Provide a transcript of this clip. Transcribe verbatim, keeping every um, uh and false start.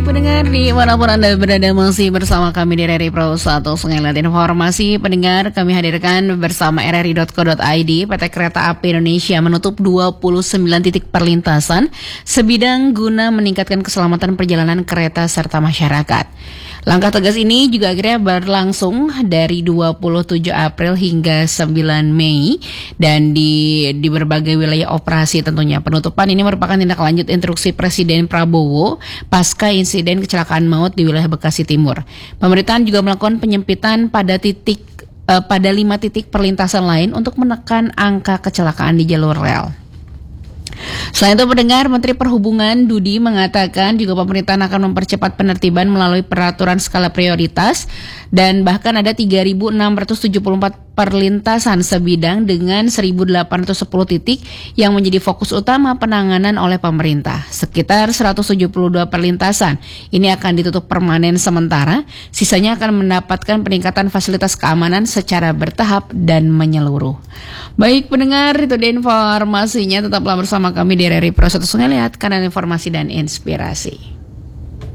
pendengar dimanapun Anda berada, masih bersama kami di R R I Pro satu Sungai Lihat Informasi. Pendengar, kami hadirkan bersama r r i dot co dot i d. P T Kereta Api Indonesia menutup dua puluh sembilan titik perlintasan sebidang guna meningkatkan keselamatan perjalanan kereta serta masyarakat. Langkah tegas ini juga akhirnya berlangsung dari dua puluh tujuh April hingga sembilan Mei dan di di berbagai wilayah operasi tentunya. Penutupan ini merupakan tindak lanjut instruksi Presiden Prabowo pasca insiden kecelakaan maut di wilayah Bekasi Timur. Pemerintahan juga melakukan penyempitan pada titik eh, pada lima titik perlintasan lain untuk menekan angka kecelakaan di jalur rel. Selain itu, pendengar, Menteri Perhubungan Dudi mengatakan juga pemerintahan akan mempercepat penertiban melalui peraturan skala prioritas dan bahkan ada tiga ribu enam ratus tujuh puluh empat perlintasan sebidang dengan seribu delapan ratus sepuluh titik yang menjadi fokus utama penanganan oleh pemerintah. Sekitar seratus tujuh puluh dua perlintasan ini akan ditutup permanen sementara, sisanya akan mendapatkan peningkatan fasilitas keamanan secara bertahap dan menyeluruh. Baik pendengar, itu dia informasinya. Tetaplah bersama kami di R R I Pro satu Sungai Lihat, kanal informasi dan inspirasi.